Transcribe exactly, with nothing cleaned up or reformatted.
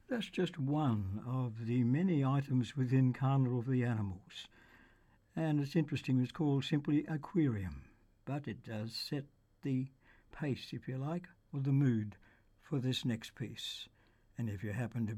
That's just one of the many items within Carnival of the Animals. And it's interesting, it's called simply Aquarium, but it does set the pace, if you like, or the mood for this next piece. And if you happen to